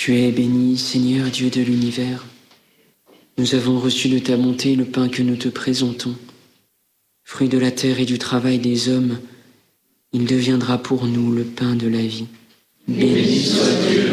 Tu es béni, Seigneur Dieu de l'univers. Nous avons reçu de ta bonté le pain que nous te présentons. Fruit de la terre et du travail des hommes, il deviendra pour nous le pain de la vie. Béni soit Dieu